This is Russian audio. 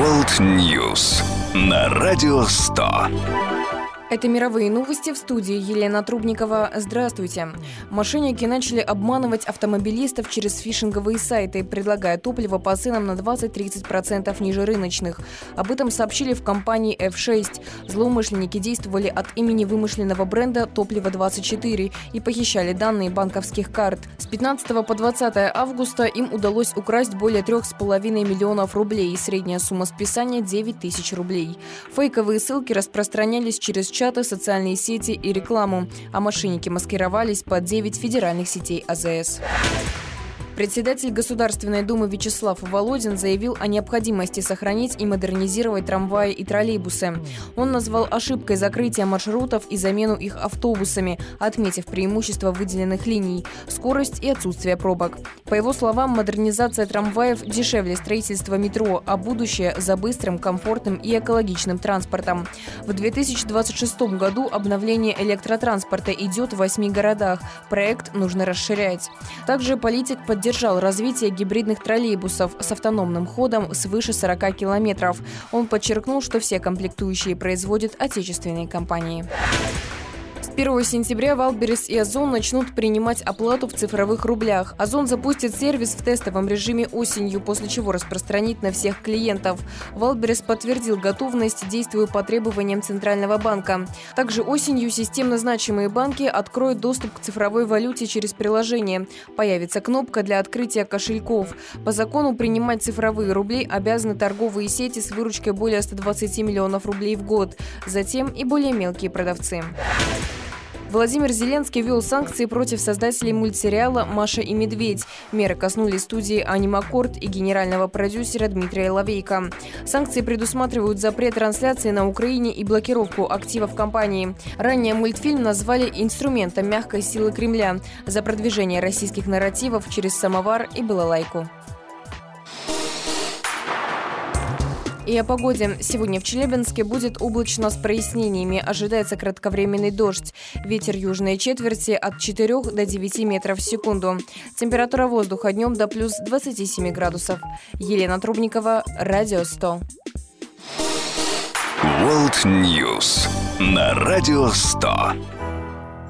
World News на Радио 100. Это мировые новости, в студии Елена Трубникова. Здравствуйте. Мошенники начали обманывать автомобилистов через фишинговые сайты, предлагая топливо по ценам на 20-30% ниже рыночных. Об этом сообщили в компании F6. Злоумышленники действовали от имени вымышленного бренда «Топливо-24» и похищали данные банковских карт. С 15 по 20 августа им удалось украсть более 3,5 миллионов рублей. Средняя сумма списания – 9 тысяч рублей. Фейковые ссылки распространялись через чаты, социальные сети и рекламу, а мошенники маскировались под 9 федеральных сетей АЗС. Председатель Государственной Думы Вячеслав Володин заявил о необходимости сохранить и модернизировать трамваи и троллейбусы. Он назвал ошибкой закрытие маршрутов и замену их автобусами, отметив преимущества выделенных линий – скорость и отсутствие пробок. По его словам, модернизация трамваев дешевле строительства метро, а будущее – за быстрым, комфортным и экологичным транспортом. В 2026 году обновление электротранспорта идет в 8 городах. Проект нужно расширять. Также политик поддержал развитие гибридных троллейбусов с автономным ходом свыше 40 километров. Он подчеркнул, что все комплектующие производят отечественные компании. С 1 сентября Валберес и Озон начнут принимать оплату в цифровых рублях. Озон запустит сервис в тестовом режиме осенью, после чего распространит на всех клиентов. Валберес подтвердил готовность, действуя по требованиям Центрального банка. Также осенью системно значимые банки откроют доступ к цифровой валюте через приложение. Появится кнопка для открытия кошельков. По закону принимать цифровые рубли обязаны торговые сети с выручкой более 120 миллионов рублей в год. Затем и более мелкие продавцы. Владимир Зеленский ввел санкции против создателей мультсериала «Маша и Медведь». Меры коснулись студии «Анимакорд» и генерального продюсера Дмитрия Лавейко. Санкции предусматривают запрет трансляции на Украине и блокировку активов компании. Ранее мультфильм назвали инструментом мягкой силы Кремля за продвижение российских нарративов через самовар и балалайку. И о погоде. Сегодня в Челябинске будет облачно с прояснениями. Ожидается кратковременный дождь. Ветер южной четверти от 4 до 9 метров в секунду. Температура воздуха днем до плюс 27 градусов. Елена Трубникова, Радио 100. World News на Радио 100.